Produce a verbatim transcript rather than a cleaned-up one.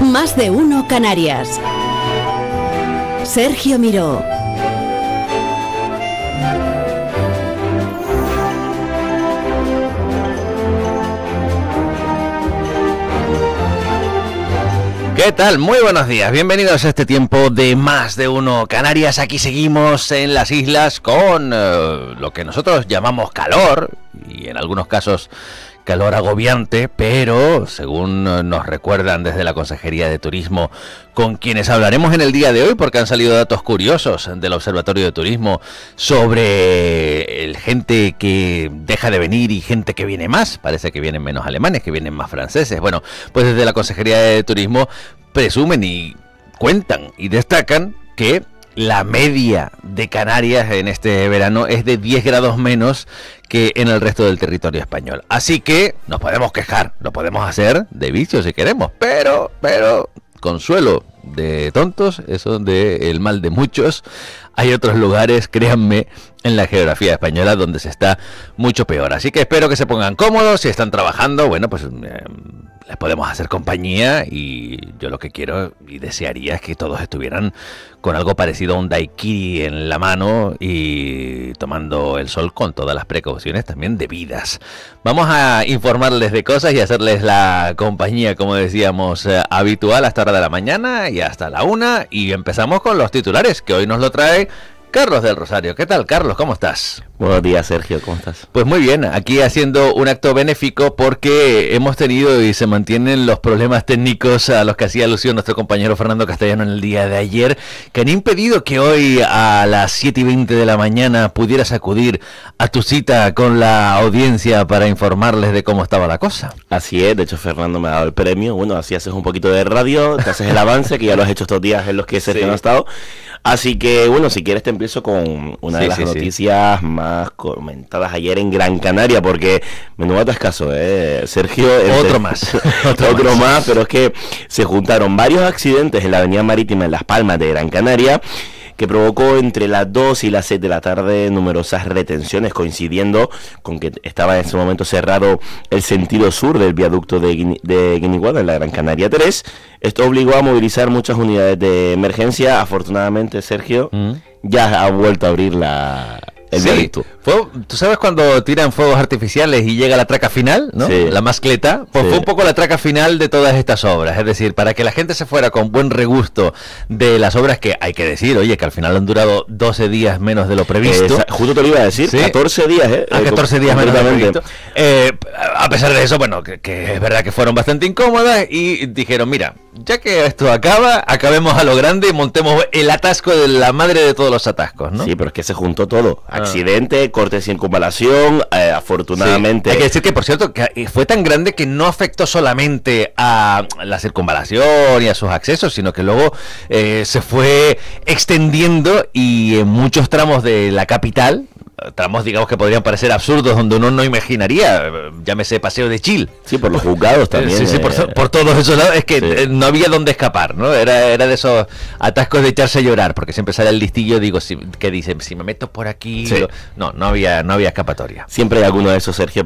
Más de uno Canarias. Sergio Miró. ¿Qué tal? Muy buenos días, bienvenidos a este tiempo de Más de uno Canarias. Aquí seguimos en las islas con uh, lo que nosotros llamamos calor, y en algunos casos calor agobiante, pero según nos recuerdan desde la Consejería de Turismo, con quienes hablaremos en el día de hoy, porque han salido datos curiosos del Observatorio de Turismo sobre el gente que deja de venir y gente que viene más. Parece que vienen menos alemanes, que vienen más franceses. Bueno, pues desde la Consejería de Turismo presumen y cuentan y destacan que la media de Canarias en este verano es de diez grados menos que en el resto del territorio español. Así que nos podemos quejar, lo podemos hacer de vicio si queremos, pero, pero, consuelo de tontos, eso de el mal de muchos. Hay otros lugares, créanme, en la geografía española donde se está mucho peor. Así que espero que se pongan cómodos. Si están trabajando, bueno, pues eh, les podemos hacer compañía. Y yo lo que quiero y desearía es que todos estuvieran con algo parecido a un daiquiri en la mano y tomando el sol con todas las precauciones también debidas. Vamos a informarles de cosas y hacerles la compañía, como decíamos, eh, habitual hasta hora de la mañana y hasta la una. Y empezamos con los titulares, que hoy nos lo trae Carlos del Rosario. ¿Qué tal, Carlos? ¿Cómo estás? Buenos días, Sergio. ¿Cómo estás? Pues muy bien, aquí haciendo un acto benéfico porque hemos tenido y se mantienen los problemas técnicos a los que hacía alusión nuestro compañero Fernando Castellano en el día de ayer, que han impedido que hoy a las siete y veinte de la mañana pudieras acudir a tu cita con la audiencia para informarles de cómo estaba la cosa. Así es, de hecho Fernando me ha dado el premio. Bueno, así haces un poquito de radio, te haces el avance, que ya lo has hecho estos días en los que Sergio sí. no ha estado. Así que, bueno, si quieres te empiezo con una sí, de las sí, noticias sí. más comentadas ayer en Gran Canaria, porque menudo atascazo, ¿eh? Sergio... Otro este, más. Otro, otro más. más, pero es que se juntaron varios accidentes en la avenida marítima en Las Palmas de Gran Canaria, que provocó entre las dos y las seis de la tarde numerosas retenciones, coincidiendo con que estaba en ese momento cerrado el sentido sur del viaducto de, Guini, de Guiniguada en la Gran Canaria tres. Esto obligó a movilizar muchas unidades de emergencia. Afortunadamente, Sergio, mm. ya ha vuelto a abrir la... el sí, viaducto. Fue, ¿tú sabes cuando tiran fuegos artificiales y llega la traca final, ¿no? Sí. La mascleta, pues sí. fue un poco la traca final de todas estas obras, es decir, para que la gente se fuera con buen regusto de las obras que hay que decir, oye, que al final han durado doce días menos de lo previsto. Eh, justo te lo iba a decir, ¿sí? catorce días, ¿eh? A catorce días menos de lo previsto. Eh, a pesar de eso, bueno, que, que es verdad que fueron bastante incómodas y dijeron, mira, ya que esto acaba, acabemos a lo grande y montemos el atasco de la madre de todos los atascos, ¿no? Sí, pero es que se juntó todo. Accidente, ah. corte de circunvalación, eh, afortunadamente... Sí. Hay que decir que, por cierto, que fue tan grande que no afectó solamente a la circunvalación y a sus accesos, sino que luego eh, se fue extendiendo y en muchos tramos de la capital, tramos digamos que podrían parecer absurdos donde uno no imaginaría, llámese Paseo de Chil. Sí, por los juzgados también. Sí, sí, eh, por, por todos esos lados, es que sí. no había dónde escapar, ¿no? Era, era de esos atascos de echarse a llorar, porque siempre sale el listillo, digo, si, que dice, si me meto por aquí, sí. no, no había, no había escapatoria. Siempre hay alguno de esos, Sergio,